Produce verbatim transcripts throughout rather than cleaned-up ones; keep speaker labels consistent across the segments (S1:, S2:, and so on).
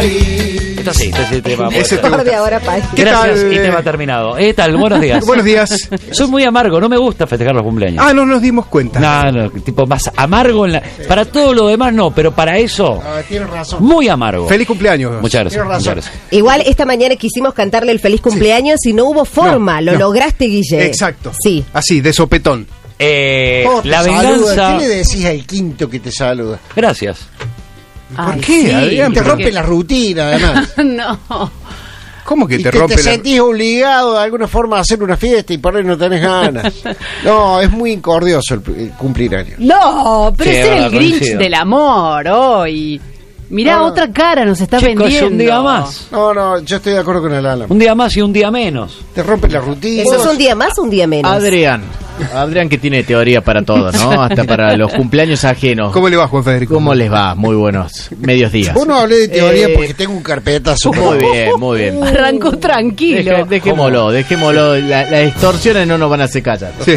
S1: Esto sí, este es el tema.
S2: Ese te
S3: Por de ahora para
S2: ¿Qué
S1: Gracias,
S2: tal?
S1: y tema terminado. ¿Qué tal? Buenos días.
S2: Buenos días.
S1: Soy muy amargo, no me gusta festejar los cumpleaños.
S2: Ah, no nos dimos cuenta.
S1: No, no, tipo más amargo en la... Para todo lo demás no, pero para eso,
S4: Ah, tienes razón.
S1: muy amargo.
S2: Feliz cumpleaños.
S1: Muchas gracias.
S4: Tienes razón.
S1: Muchas gracias.
S3: Igual esta mañana quisimos cantarle el feliz cumpleaños y no hubo forma.
S2: No,
S3: Lo
S2: no.
S3: lograste, Guille.
S2: Exacto.
S3: Sí.
S2: Así, de sopetón.
S1: Eh,
S4: Todos te
S1: la
S4: saludan.
S1: venganza...
S4: ¿Qué le decís al quinto que te saluda?
S1: Gracias.
S2: ¿Por
S5: Ay,
S2: qué,
S5: sí,
S2: Adrián?
S4: Te
S2: Pero-
S4: rompe la rutina, además.
S5: No.
S2: ¿Cómo que
S4: Y
S2: te
S4: que
S2: rompe
S4: te
S2: la...
S4: sentís obligado de alguna forma a hacer una fiesta y por ahí no tenés ganas. No, es muy incordioso el, el cumplir años.
S5: No, pero
S1: Sí,
S5: es ser
S1: verdad,
S5: el Grinch
S1: coincido.
S5: del amor hoy. Mirá,
S4: No, no.
S5: otra cara nos está
S1: Chicos,
S5: vendiendo.
S1: un día más.
S4: No, no, yo estoy de acuerdo con el Alan.
S1: Un día más y un día menos.
S4: Te rompe la rutina.
S3: ¿Eso es un día más o un día menos?
S6: Adrián. Adrián que tiene teoría para todo, ¿no? Hasta para los cumpleaños ajenos.
S2: ¿Cómo le va, Juan Federico?
S6: ¿Cómo les va? Muy buenos medios días.
S4: Vos no hablé de teoría
S6: Eh,
S4: porque tengo un carpetazo.
S6: Muy bien, muy bien.
S5: Arrancó tranquilo.
S6: Deje- dejémoslo, dejémoslo. La- Las distorsiones no nos van a hacer callar.
S2: Sí.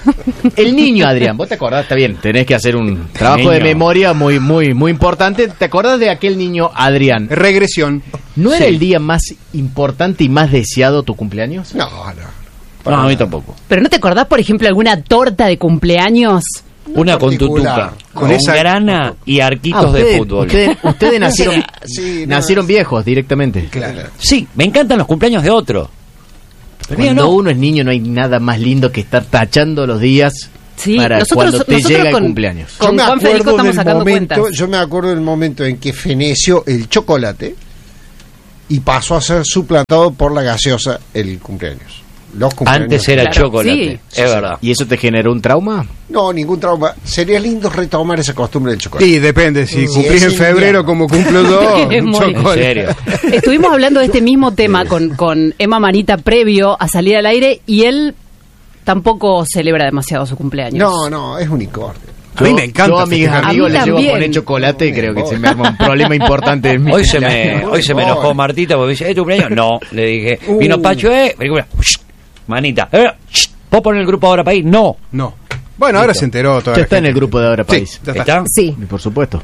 S6: El niño, Adrián, vos te acordás, está bien, tenés que hacer un trabajo de
S1: niño.
S6: memoria muy, muy, muy importante. ¿Te acordás de aquel niño, Adrián?
S2: Regresión.
S6: ¿No era
S1: Sí.
S6: el día más importante y más deseado tu cumpleaños?
S4: No, no.
S1: No, a mí tampoco.
S5: Pero ¿no te acordás, por ejemplo, alguna torta de cumpleaños?
S1: Una con
S4: particular.
S1: tutuca,
S2: Con
S1: con
S2: esa-
S1: grana y arquitos
S6: Ah, ustedes,
S1: de fútbol.
S6: Ustedes, ustedes nacieron,
S4: Sí, no,
S6: nacieron viejos directamente.
S4: Claro.
S1: Sí, me encantan los cumpleaños de otro. El mío
S6: Cuando
S1: no.
S6: uno es niño no hay nada más lindo que estar tachando los días
S5: Sí,
S6: para
S5: nosotros-
S6: cuando te
S5: nosotros
S6: llega
S5: con-
S6: el cumpleaños.
S5: Con
S4: Yo me
S5: Juan Federico
S4: acuerdo
S5: estamos
S4: del
S5: sacando
S4: momento,
S5: cuentas.
S4: yo me acuerdo del momento en que feneció el chocolate y pasó a ser suplantado por la gaseosa el cumpleaños. Los cumpleaños.
S1: Antes era
S5: Claro,
S1: chocolate,
S5: sí.
S1: es verdad.
S6: ¿Y eso te generó un trauma?
S4: No, ningún trauma. Sería lindo retomar esa costumbre del chocolate.
S2: Y depende, si
S4: Sí,
S2: cumplís
S4: es
S2: en febrero
S4: invierno.
S2: como cumplo yo,
S5: Es
S2: un
S5: muy-
S1: En
S2: chocolate.
S1: serio.
S5: Estuvimos hablando de este mismo tema con, con Emma Manita previo a salir al aire y él tampoco celebra demasiado su cumpleaños.
S4: No, no, es unicornio.
S2: A mí me encanta
S6: Yo a mis
S2: festejar.
S6: amigos
S5: A mí
S6: les llevo a
S5: también.
S6: poner chocolate y creo que se me arma un problema importante en mi
S1: Hoy se
S6: cumpleaños.
S1: me, hoy se me enojó Martita porque me dice, ¿es tu cumpleaños? No, le dije, vino Pacho, ¿eh? Shh, manita, eh, shh, ¿puedo poner el grupo ahora para ir? No.
S2: No. Bueno, ahora se enteró toda
S6: Ya
S2: la
S6: está en
S2: gente.
S6: el grupo de Ahora País.
S2: Sí, ya está.
S1: ¿Está?
S3: Sí.
S6: Y por supuesto.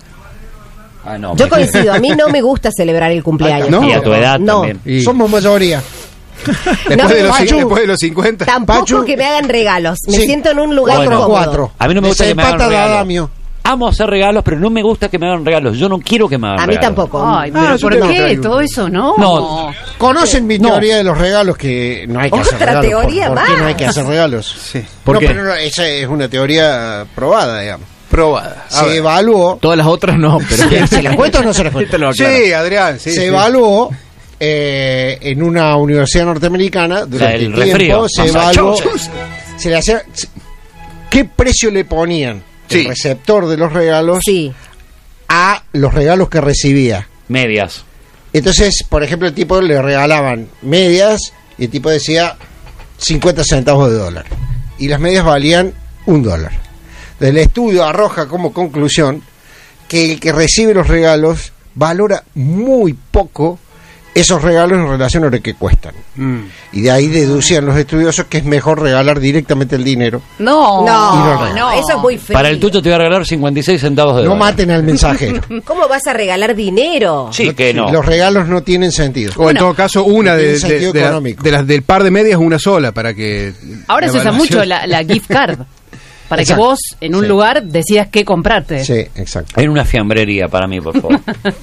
S1: Ah, no.
S3: Yo
S1: me-
S3: coincido, a mí no me gusta celebrar el cumpleaños.
S2: ¿No?
S1: Y a tu edad
S3: No.
S1: también.
S2: Y
S4: Somos mayoría.
S2: después,
S3: No,
S2: de los,
S3: Pachu.
S2: después de los cincuenta.
S3: Tampoco
S4: Pachu.
S3: que me hagan regalos. Me
S4: Sí.
S3: siento en un lugar
S1: Bueno.
S3: incómodo.
S4: Cuatro.
S1: A mí no me gusta que me hagan
S4: Desempata de
S1: regalos.
S4: Adamio.
S1: Amo hacer regalos, pero no me gusta que me hagan regalos. Yo no quiero que me hagan
S3: A mí
S1: regalos.
S3: tampoco.
S5: Ay, pero
S2: Ah, yo
S5: ¿por
S2: te lo
S5: qué?
S2: traigo.
S5: Todo eso, ¿no?
S1: No.
S4: ¿Conocen mi
S1: No.
S4: teoría de los regalos? Que no hay que hacer
S3: Otra
S4: regalos.
S3: teoría
S4: ¿Por, ¿por qué
S3: más.
S4: no hay que hacer regalos?
S2: Sí.
S6: ¿Por
S4: no,
S6: qué?
S4: pero no, esa es una teoría probada, digamos.
S2: Probada. A
S4: Se
S2: ver.
S4: evaluó.
S6: Todas las otras no, pero...
S4: ¿Se las cuento o no se las cuento?
S6: Te lo aclaro.
S2: Sí, Adrián, sí.
S4: se
S2: sí.
S4: evaluó eh, en una universidad norteamericana durante
S1: del
S4: tiempo,
S1: resfrío.
S4: se evaluó
S1: Massachusetts.
S4: se le hacía se- qué precio le ponían
S2: Sí.
S4: el receptor de los regalos
S3: Sí.
S4: a los regalos que recibía.
S1: Medias.
S4: Entonces, por ejemplo, el tipo le regalaban medias y el tipo decía cincuenta centavos de dólar y las medias valían un dólar. Del estudio arroja como conclusión que el que recibe los regalos valora muy poco esos regalos en relación a lo que cuestan.
S2: Mm.
S4: Y de ahí deducían los estudiosos que es mejor regalar directamente el dinero.
S5: No,
S4: Y
S3: No,
S4: no
S3: no, eso es muy feo.
S1: Para el tuyo te voy a regalar cincuenta y seis centavos de
S4: No
S1: dólar.
S4: maten al mensajero.
S3: ¿Cómo vas a regalar dinero?
S1: Sí, que no.
S4: Los regalos no tienen sentido.
S2: O en todo caso, una
S4: no tiene
S2: de, de-
S4: sentido
S2: de la-
S4: económico.
S2: de las del par de medias, una sola para que.
S5: ahora
S2: la
S5: se usa
S2: evaluación-
S5: mucho la, la gift card. Para
S4: Exacto.
S5: que vos, en un
S4: Sí.
S5: lugar, decidas qué comprarte.
S4: Sí, exacto.
S1: En una fiambrería para mí, por favor.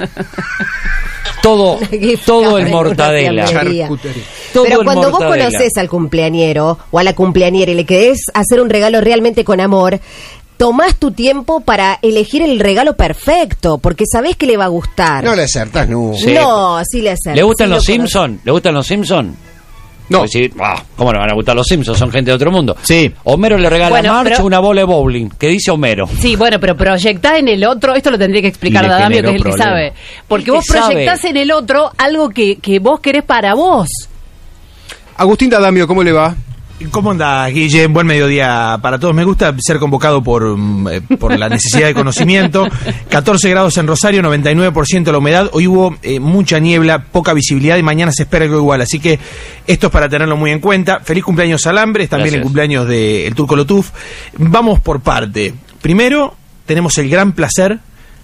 S1: todo
S3: Gift
S1: todo
S3: card
S1: en
S3: en
S1: mortadela.
S3: una fiambrería.
S2: Charcutería.
S1: Todo
S3: Pero
S1: en
S3: cuando vos
S1: mortadela.
S3: conoces al cumpleañero o a la cumpleañera y le querés hacer un regalo realmente con amor, tomás tu tiempo para elegir el regalo perfecto, porque sabés que le va a gustar.
S4: No le acertás nunca.
S1: Sí.
S3: No, sí le acertas.
S1: ¿Le gustan
S3: sí
S1: los
S3: lo conozco.
S1: Simpson? ¿Le gustan los Simpson?
S2: No.
S1: Pues sí, ah, ¿cómo le van a gustar los Simpsons? Son gente de otro mundo.
S6: Sí.
S1: Homero le regala
S5: Bueno,
S1: a Marge
S5: pero-
S1: una bola de bowling. ¿Qué dice Homero?
S5: Sí, bueno, pero proyectá en el otro, esto lo tendría que explicar
S6: Y le
S5: Dadamio, que es el
S6: generó
S5: que
S6: problema.
S5: sabe. Porque
S1: El que
S5: vos proyectás
S1: sabe.
S5: en el otro algo que, que vos querés para vos.
S2: Agustín D'Adamio, ¿cómo le va?
S7: ¿Cómo anda, Guille? Buen mediodía para todos. Me gusta ser convocado por, mm, eh, por la necesidad de conocimiento. catorce grados en Rosario, noventa y nueve por ciento la humedad. Hoy hubo eh, mucha niebla, poca visibilidad y mañana se espera algo igual. Así que esto es para tenerlo muy en cuenta. Feliz cumpleaños Alambres, también
S1: Gracias.
S7: el cumpleaños del Turco Lotuf. Vamos por parte. Primero, tenemos el gran placer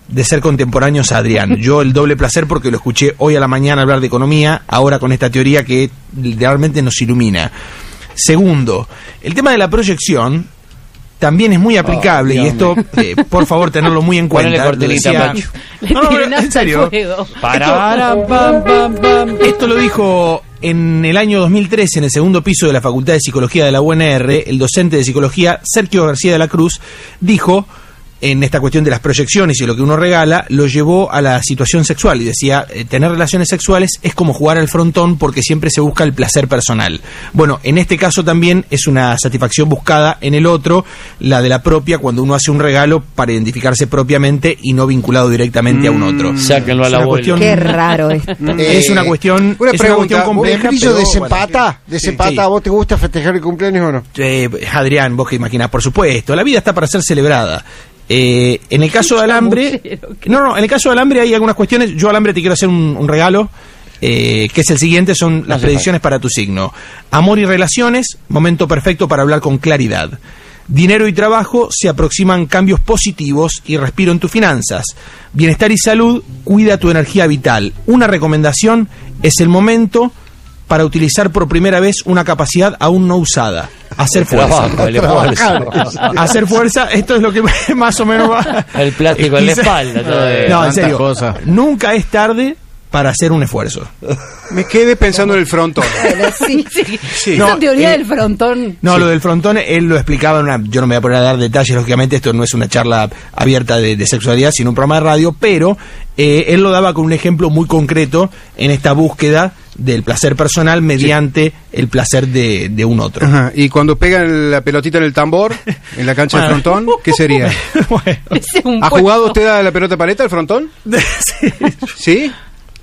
S7: de ser contemporáneos a Adrián. Yo el doble placer porque lo escuché hoy a la mañana hablar de economía, ahora con esta teoría que realmente nos ilumina. Segundo, el tema de la proyección también es muy aplicable,
S1: oh,
S7: y esto, eh, por favor, tenerlo muy en cuenta.
S1: Ponele cortinita,
S7: Decía-
S1: Pacho.
S5: Le
S7: No, no,
S5: tiran
S7: en
S5: hasta el
S7: serio.
S5: fuego.
S1: Para, pam, pam, pam.
S7: Esto lo dijo en el año dos mil trece, en el segundo piso de la Facultad de Psicología de la U N R, el docente de psicología Sergio García de la Cruz dijo, en esta cuestión de las proyecciones y lo que uno regala, lo llevó a la situación sexual y decía, eh, tener relaciones sexuales es como jugar al frontón porque siempre se busca el placer personal. Bueno, en este caso también es una satisfacción buscada en el otro, la de la propia, cuando uno hace un regalo para identificarse propiamente y no vinculado directamente a un otro.
S1: Sáquenlo
S7: Es
S1: al
S7: una
S1: abuelo.
S7: cuestión-
S3: Qué raro esto.
S7: Es una cuestión,
S2: una
S7: es
S2: pregunta,
S7: una cuestión
S4: ¿El
S7: compleja,
S4: brillo
S7: pero,
S4: desempata?
S7: bueno.
S4: ¿Desempata?
S7: Sí.
S4: ¿A vos te gusta festejar el cumpleaños o no?
S7: Eh, Adrián, vos que imaginás, por supuesto, la vida está para ser celebrada. Eh, en el caso de Alambre, no, no, en el caso de Alambre hay algunas cuestiones. Yo, Alambre, te quiero hacer un, un regalo, eh, que es el siguiente, son las
S1: hace
S7: predicciones para tu signo. Amor y relaciones, momento perfecto para hablar con claridad. Dinero y trabajo, se aproximan cambios positivos y respiro en tus finanzas. Bienestar y salud, cuida tu energía vital. Una recomendación, es el momento para utilizar por primera vez una capacidad aún no usada. Hacer fuerza.
S1: Trabajo, el esfuerzo.
S7: Hacer fuerza, esto es lo que más o menos va.
S1: El plástico en la espalda. Todo eso.
S7: No, en
S6: Tantas
S7: serio.
S6: cosas.
S7: Nunca es tarde para hacer un esfuerzo.
S2: Me quedé pensando en el frontón.
S5: Sí, sí.
S2: Sí.
S5: Esa
S7: No,
S5: teoría
S7: eh,
S5: del frontón.
S7: No, lo del frontón, él lo explicaba en una... Yo no me voy a poner a dar detalles, lógicamente, esto no es una charla abierta de, de sexualidad, sino un programa de radio, pero eh, él lo daba con un ejemplo muy concreto en esta búsqueda del placer personal mediante el placer de, de un otro.
S2: Ajá. Y cuando pegan la pelotita en el tambor, en la cancha de
S7: Bueno.
S2: frontón, ¿qué sería?
S7: Bueno,
S5: Ese es un
S2: ¿Ha
S5: puesto
S2: jugado usted a la pelota paleta al frontón?
S7: sí,
S2: ¿Sí?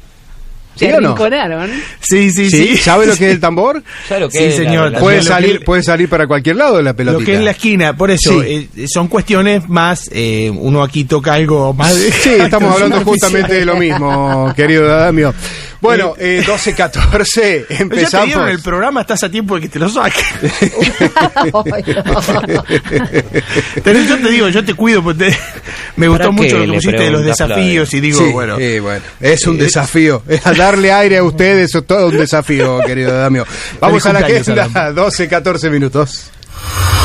S2: ¿Sí
S5: Se
S2: o no?
S5: arrinconaron.
S7: sí, sí,
S2: ¿Sí?
S7: sí.
S2: ¿Sabe lo que es el tambor?
S1: ¿Sabes lo que
S7: Sí,
S1: es la
S7: señor.
S1: relación?
S2: Puede
S7: lo que
S2: salir,
S7: le-
S2: puede salir para cualquier lado de la pelotita.
S7: Lo que es la esquina, por eso,
S2: Sí.
S7: eh, son cuestiones más, eh, uno aquí toca algo más de...
S2: Sí, estamos hablando
S7: superficial.
S2: justamente de lo mismo, querido Adamio. Bueno, eh, doce catorce,
S7: Ya te
S2: empezamos.
S7: dieron el programa, estás a tiempo de que te lo saquen.
S3: Ay, no.
S7: Tenés- yo te digo, yo te cuido, porque te- me gustó
S1: ¿Para
S7: mucho
S1: qué
S7: lo que
S1: le
S7: pusiste de los
S1: preguntas,
S7: desafíos y digo,
S2: Sí,
S7: bueno,
S2: eh, bueno, es un
S7: Eh,
S2: desafío. Es a darle aire a ustedes, eso es todo un desafío, querido Adamio. Vamos a la
S7: cumpleaños,
S2: agenda,
S7: Adamio.
S2: doce catorce minutos.